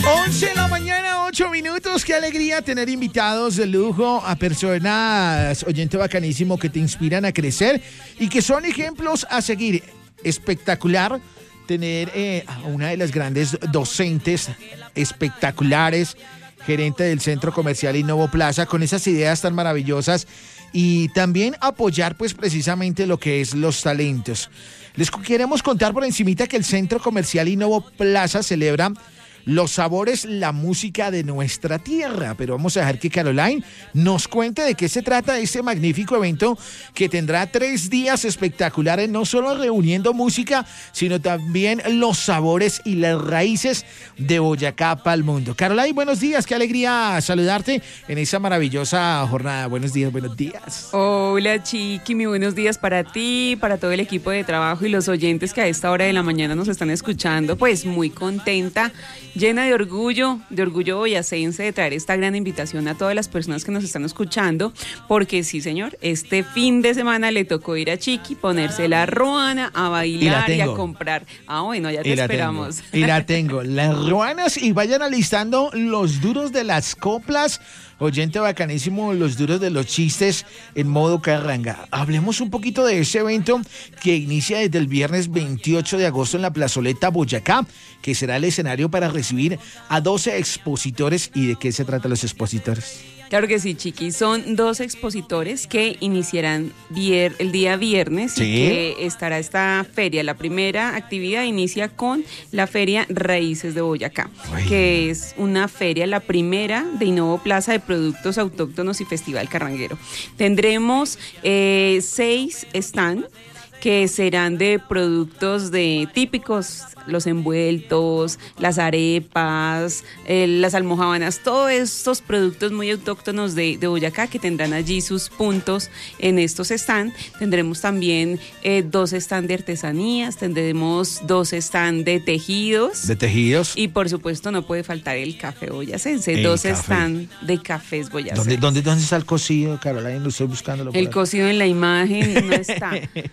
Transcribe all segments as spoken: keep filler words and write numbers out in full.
once de la mañana, ocho minutos. Qué alegría tener invitados de lujo a personas, oyente bacanísimo, que te inspiran a crecer y que son ejemplos a seguir. Espectacular tener eh, a una de las grandes docentes espectaculares, gerente del Centro Comercial Innovo Plaza, con esas ideas tan maravillosas y también apoyar pues precisamente lo que es los talentos. Les queremos contar por encimita que el Centro Comercial Innovo Plaza celebra los sabores, la música de nuestra tierra. Pero vamos a dejar que Caroline nos cuente de qué se trata este magnífico evento que tendrá tres días espectaculares, no solo reuniendo música, sino también los sabores y las raíces de Boyacá para el mundo. Caroline, buenos días, qué alegría saludarte en esa maravillosa jornada. Buenos días, buenos días. Hola, Chiqui, muy buenos días para ti, para todo el equipo de trabajo y los oyentes que a esta hora de la mañana nos están escuchando. Pues muy contenta, llena de orgullo, de orgullo boyacense de traer esta gran invitación a todas las personas que nos están escuchando, porque sí, señor, este fin de semana le tocó ir a Chiqui, ponerse la ruana, a bailar y, y a comprar. Ah, bueno, ya te y esperamos. Tengo, y la tengo, las ruanas, y vayan alistando los duros de las coplas. Oyente bacanísimo, los duros de los chistes en modo carranga. Hablemos un poquito de ese evento que inicia desde el viernes veintiocho de agosto en la plazoleta Boyacá, que será el escenario para recibir a doce expositores. ¿Y de qué se tratan los expositores? Claro que sí, Chiqui. Son dos expositores que iniciarán vier, el día viernes, ¿sí? Y que estará esta feria. La primera actividad inicia con la Feria Raíces de Boyacá, Uy. que es una feria, la primera de Innovo Plaza de productos autóctonos y Festival Carranguero. Tendremos eh, seis stands que serán de productos de típicos, los envueltos, las arepas, eh, las almojábanas, todos estos productos muy autóctonos de, de Boyacá que tendrán allí sus puntos en estos stands. Tendremos también eh, dos stands de artesanías, tendremos dos stands de tejidos. De tejidos. Y por supuesto no puede faltar el café boyacense, el dos stands de cafés boyacenses. ¿Dónde, dónde, ¿Dónde está el cocido, Caroline? Lo estoy buscándolo. El cocido en la imagen no está.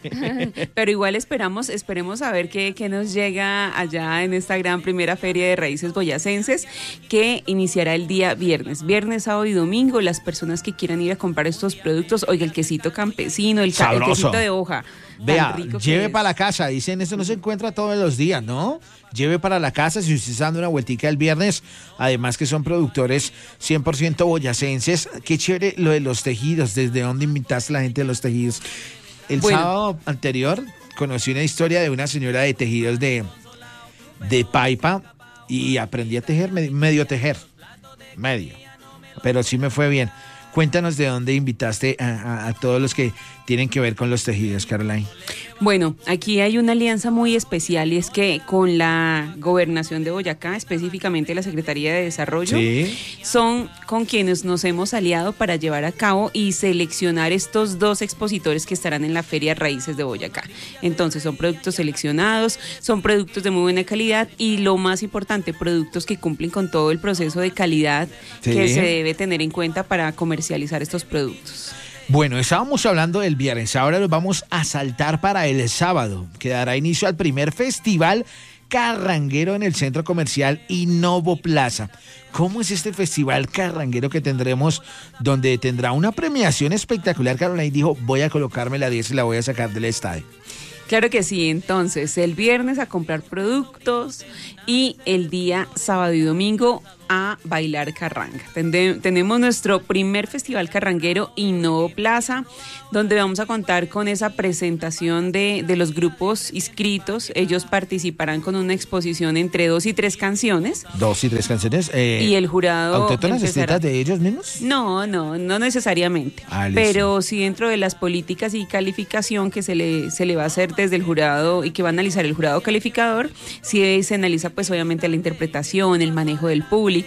Pero igual esperamos, esperemos a ver qué, qué nos llega allá en esta gran primera feria de raíces boyacenses que iniciará el día viernes, viernes, sábado y domingo. Las personas que quieran ir a comprar estos productos, oiga, el quesito campesino, el, ca- el quesito de hoja. Vea, lleve para la casa, dicen, eso no se encuentra todos los días, ¿no? Lleve para la casa si usted está dando una vueltica el viernes, además que son productores cien por ciento boyacenses. Qué chévere lo de los tejidos, ¿desde dónde invitaste a la gente de los tejidos? El bueno. sábado anterior conocí una historia de una señora de tejidos de, de Paipa y aprendí a tejer, medio tejer, medio, pero sí me fue bien. Cuéntanos de dónde invitaste a, a, a todos los que tienen que ver con los tejidos, Caroline. Bueno, aquí hay una alianza muy especial y es que con la Gobernación de Boyacá, específicamente la Secretaría de Desarrollo, ¿sí? son con quienes nos hemos aliado para llevar a cabo y seleccionar estos dos expositores que estarán en la Feria Raíces de Boyacá. Entonces son productos seleccionados, son productos de muy buena calidad y lo más importante, productos que cumplen con todo el proceso de calidad ¿sí? que se debe tener en cuenta para comercializar estos productos. Bueno, estábamos hablando del viernes, ahora nos vamos a saltar para el sábado, que dará inicio al primer festival carranguero en el Centro Comercial Innovo Plaza. ¿Cómo es este festival carranguero que tendremos, donde tendrá una premiación espectacular? Caroline dijo, voy a colocarme la diez y la voy a sacar del estadio. Claro que sí, entonces el viernes a comprar productos y el día sábado y domingo a bailar carranga. Tende, tenemos nuestro primer festival carranguero Innovo Plaza, donde vamos a contar con esa presentación de, de los grupos inscritos. Ellos participarán con una exposición entre dos y tres canciones. Dos y tres canciones. Eh, y el jurado ¿autóctonas escritas de ellos mismos? No, no, no necesariamente. Ah, pero sí dentro de las políticas y calificación que se le, se le va a hacer desde el jurado y que va a analizar el jurado calificador, sí se analiza pues obviamente la interpretación, el manejo del público,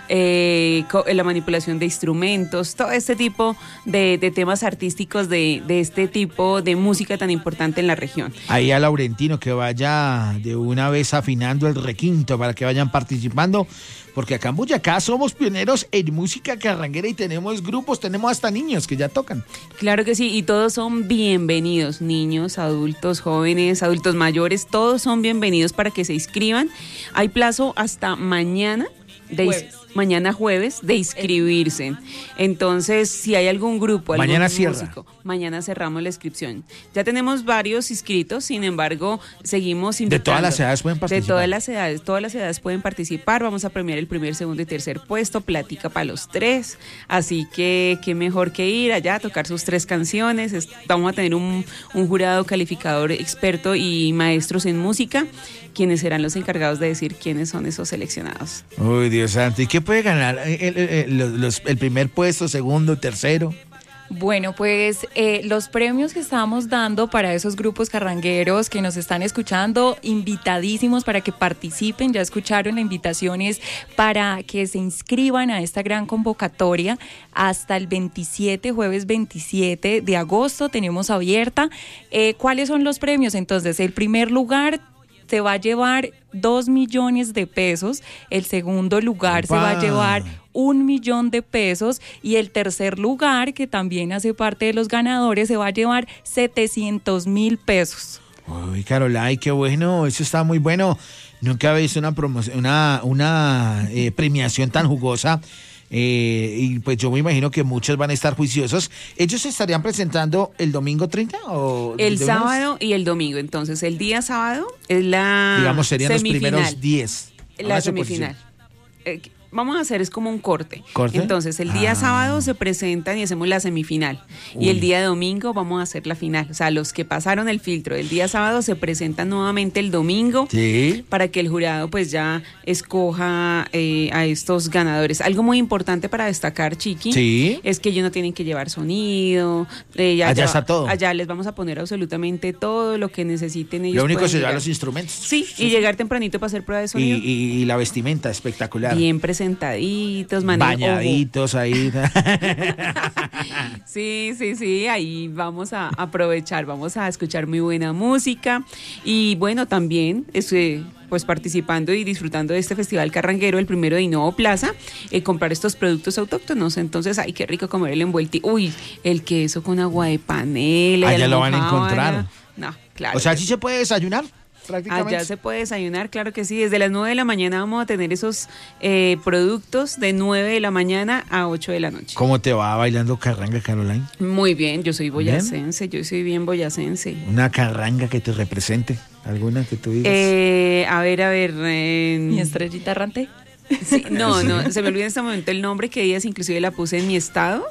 Eh, la manipulación de instrumentos, todo este tipo de, de temas artísticos de, de este tipo de música tan importante en la región. Ahí a Laurentino que vaya de una vez afinando el requinto para que vayan participando, porque acá en Boyacá somos pioneros en música carranguera y tenemos grupos, tenemos hasta niños que ya tocan. Claro que sí, y todos son bienvenidos, niños, adultos, jóvenes, adultos mayores, todos son bienvenidos para que se inscriban. Hay plazo hasta mañana de Jueves. mañana jueves de inscribirse. Entonces, si hay algún grupo, algún Mañana cierra. músico, mañana cerramos la inscripción. Ya tenemos varios inscritos, sin embargo, seguimos invitando. De todas las edades pueden De participar. todas las edades, todas las edades pueden participar. Vamos a premiar el primer, segundo y tercer puesto, plática para los tres. Así que qué mejor que ir allá a tocar sus tres canciones. Es- Vamos a tener un, un jurado calificador experto y maestros en música, quienes serán los encargados de decir quiénes son esos seleccionados. Uy, Dios santo. ¿Y qué puede ganar? El, el- el- los- los- el primer puesto, segundo, tercero. Bueno, pues eh, los premios que estamos dando para esos grupos carrangueros que nos están escuchando, invitadísimos para que participen, ya escucharon, la invitación es para que se inscriban a esta gran convocatoria hasta el veintisiete, jueves veintisiete de agosto, tenemos abierta. Eh, ¿Cuáles son los premios? Entonces, el primer lugar se va a llevar dos millones de pesos, el segundo lugar se va a ¡Opa! llevar un millón de pesos y el tercer lugar, que también hace parte de los ganadores, se va a llevar setecientos mil pesos. Uy, Carolay, qué bueno, eso está muy bueno. Nunca había visto una promoción, una, una eh, premiación tan jugosa. Eh, y pues yo me imagino que muchos van a estar juiciosos. ¿Ellos se estarían presentando el domingo treinta o El de una vez? sábado y el domingo. Entonces, el día sábado es la Digamos, serían semifinal. los primeros diez. La Una semifinal. Eh, vamos a hacer es como un corte. ¿Corte? Entonces, el día Ah. sábado se presentan y hacemos la semifinal. Y el Uy. día domingo vamos a hacer la final. O sea, los que pasaron el filtro el día sábado se presentan nuevamente el domingo. Sí. Para que el jurado pues ya escoja eh, a estos ganadores. Algo muy importante para destacar, Chiqui, Sí. es que ellos no tienen que llevar sonido. eh, ya- Allá ya- está todo. Allá les vamos a poner absolutamente todo lo que necesiten ellos. Lo único pueden es llevar llegar. los instrumentos. Sí, y llegar tempranito para hacer prueba de Y, sonido. y- y la vestimenta espectacular. Bien presentaditos, manejo. Bañaditos ahí. Sí, sí, sí, ahí vamos a aprovechar, vamos a escuchar muy buena música y bueno, también estoy pues participando y disfrutando de este festival carranguero, el primero de Innovo Plaza, eh, comprar estos productos autóctonos. Entonces, ay, qué rico comer el envuelti. Uy, el queso con agua de panela. y Allá lo van a almojábana. encontrar. No, claro. O sea, que ¿sí se puede desayunar? Prácticamente. Allá se puede desayunar, claro que sí. Desde las nueve de la mañana vamos a tener esos eh, productos de nueve de la mañana a ocho de la noche. ¿Cómo te va bailando carranga, Caroline? Muy bien, yo soy boyacense, yo soy bien boyacense. Una carranga que te represente. ¿Alguna que tú digas? Eh, a ver, a ver. eh, Mi estrellita errante. sí, no, no, se me olvida en este momento el nombre que días inclusive la puse en mi estado.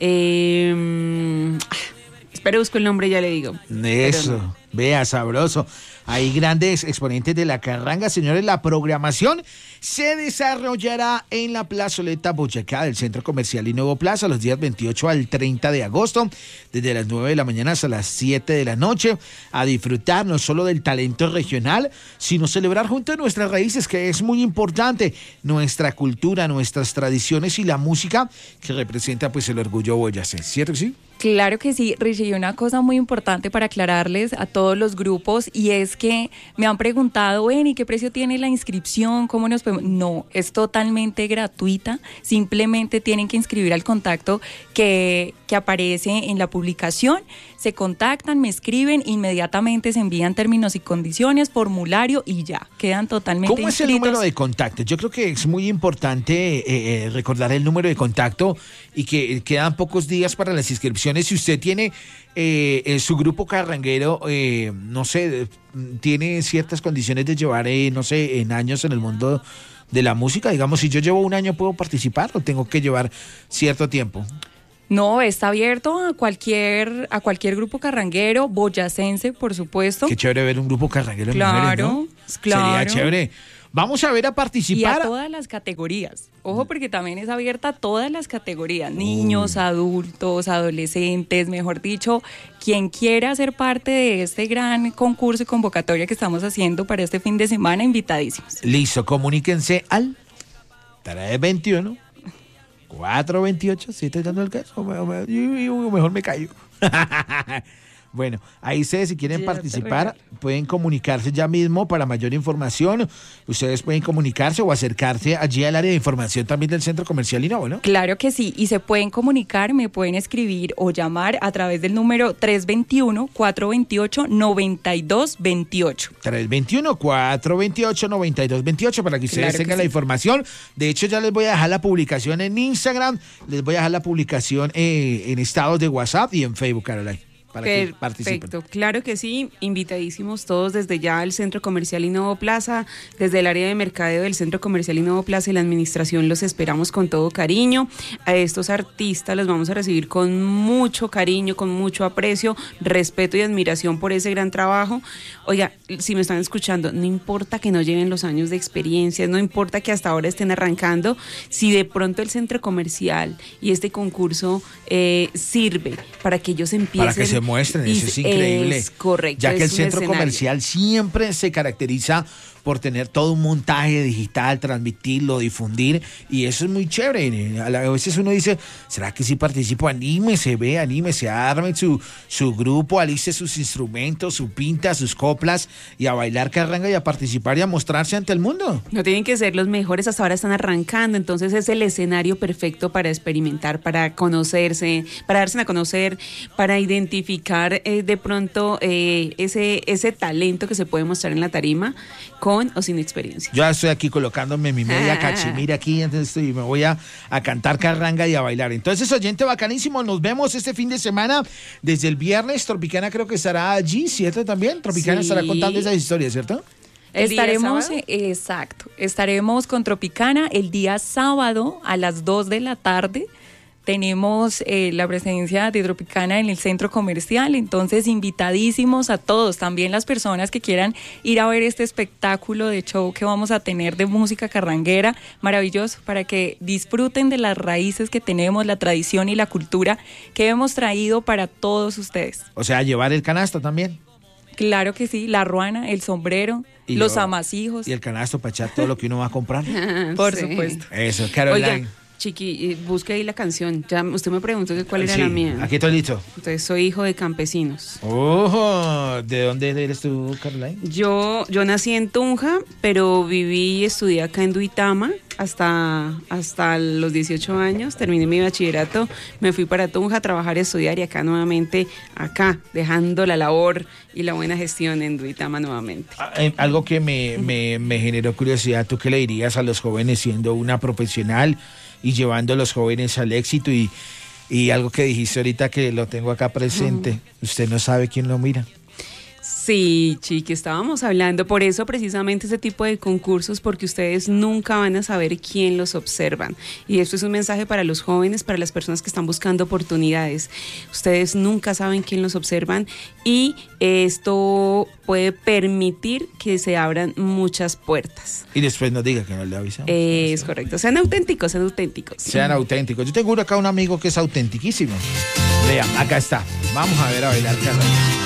Eh, mm, espera, busco el nombre y ya le digo. Eso, Pero no. vea, sabroso. Hay grandes exponentes de la carranga, señores. La programación se desarrollará en la plazoleta Boyacá del Centro Comercial Innovo Plaza los días veintiocho al treinta de agosto, desde las nueve de la mañana hasta las siete de la noche, a disfrutar no solo del talento regional, sino celebrar junto a nuestras raíces, que es muy importante, nuestra cultura, nuestras tradiciones y la música que representa pues el orgullo boyacense, ¿cierto que sí? Claro que sí, Richie, y una cosa muy importante para aclararles a todos los grupos, y es que me han preguntado, ven, ¿y qué precio tiene la inscripción? ¿Cómo nos podemos? No, es totalmente gratuita, simplemente tienen que inscribir al contacto que, que aparece en la publicación, se contactan, me escriben, inmediatamente se envían términos y condiciones, formulario y ya, quedan totalmente ¿Cómo es el inscritos. número de contacto? Yo creo que es muy importante eh, eh, recordar el número de contacto y que eh, quedan pocos días para las inscripciones. Si usted tiene eh, en su grupo carranguero, eh, no sé, tiene ciertas condiciones de llevar, eh, no sé, en años en el mundo de la música, digamos, si yo llevo un año, ¿puedo participar o tengo que llevar cierto tiempo? No, está abierto a cualquier, a cualquier grupo carranguero, boyacense, por supuesto. Qué chévere ver un grupo carranguero de Claro, mujeres, ¿no? claro. Sería chévere. Vamos a ver a Y participar. a todas las categorías. Ojo, porque también es abierta a todas las categorías. Niños, adultos, adolescentes, mejor dicho, quien quiera ser parte de este gran concurso y convocatoria que estamos haciendo para este fin de semana, invitadísimos. Listo, comuníquense al tres veintiuno, cuatrocientos veintiocho, si estoy dando el caso, o me- o me- yo- yo mejor me callo. Bueno, ahí ustedes si quieren Ya te participar regalo. pueden comunicarse ya mismo para mayor información. Ustedes pueden comunicarse o acercarse allí al área de información también del Centro Comercial Innova, ¿no? Claro que sí, y se pueden comunicar, me pueden escribir o llamar a través del número tres dos uno, cuatro dos ocho, nueve dos dos ocho. tres dos uno, cuatro dos ocho, nueve dos dos ocho para que ustedes Claro que tengan la sí. información. De hecho, ya les voy a dejar la publicación en Instagram, les voy a dejar la publicación eh, en estados de WhatsApp y en Facebook, Caroline, para que participen. Perfecto, claro que sí, invitadísimos todos desde ya al Centro Comercial Innova Plaza, desde el área de mercadeo del Centro Comercial Innova Plaza y la administración los esperamos con todo cariño. A estos artistas los vamos a recibir con mucho cariño, con mucho aprecio, respeto y admiración por ese gran trabajo. Oiga, si me están escuchando, no importa que no lleven los años de experiencia, no importa que hasta ahora estén arrancando, si de pronto el Centro Comercial y este concurso eh, sirve para que ellos empiecen... Para que se muestren, y- eso es increíble. Es correcto. Ya que el es un centro escenario. comercial siempre se caracteriza por tener todo un montaje digital, transmitirlo, difundir, y eso es muy chévere. A la- a veces uno dice, ¿será que si participo? Anímese, ve, anímese, arme su, su grupo, aliste sus instrumentos, su pinta, sus coplas, y a bailar carranga y a participar y a mostrarse ante el mundo. No tienen que ser los mejores, hasta ahora están arrancando, entonces es el escenario perfecto para experimentar, para conocerse, para darse a conocer, para identificar eh, de pronto eh, ese, ese talento que se puede mostrar en la tarima con o sin experiencia. Yo ya estoy aquí colocándome mi media cachemira aquí, entonces estoy- me voy a, a cantar carranga y a bailar. Entonces, oyente bacanísimo, nos vemos este fin de semana desde el viernes. Tropicana creo que estará allí, ¿cierto? También Tropicana Sí. estará contando esas historias, ¿cierto? ¿El día Estaremos, sábado? eh, exacto, estaremos con Tropicana el día sábado a las dos de la tarde. Tenemos eh, la presencia de Tropicana en el centro comercial, entonces invitadísimos a todos, también las personas que quieran ir a ver este espectáculo de show que vamos a tener de música carranguera, maravilloso, para que disfruten de las raíces que tenemos, la tradición y la cultura que hemos traído para todos ustedes. O sea, llevar el canasto también. Claro que sí, la ruana, el sombrero, Y los lo- amasijos, Y el canasto para echar todo lo que uno va a comprar. por Sí. supuesto. Eso, Caroline. Oiga, Chiqui, eh, busque ahí la canción. Ya usted me preguntó que cuál era Sí, la mía. aquí estoy listo. Entonces, soy hijo de campesinos. Ojo, ¿de dónde eres tú, Caroline? Yo, yo nací en Tunja, pero viví y estudié acá en Duitama hasta, hasta los dieciocho años. Terminé mi bachillerato, me fui para Tunja a trabajar y estudiar y acá nuevamente, acá, dejando la labor y la buena gestión en Duitama nuevamente. Ah, eh, Algo que me, me, me generó curiosidad, ¿tú qué le dirías a los jóvenes siendo una profesional y llevando a los jóvenes al éxito? Y, y algo que dijiste ahorita que lo tengo acá presente, usted no sabe quién lo mira. Sí, Chiqui, estábamos hablando, por eso precisamente ese tipo de concursos, porque ustedes nunca van a saber quién los observan. Y esto es un mensaje para los jóvenes, para las personas que están buscando oportunidades. Ustedes nunca saben quién los observan y esto puede permitir que se abran muchas puertas. Y después nos diga que no le avisamos. Eh, es correcto, sean auténticos, sean auténticos. Sean auténticos. Yo tengo acá un amigo que es autiquísimo. Vean, acá está. Vamos a ver a bailar carranga.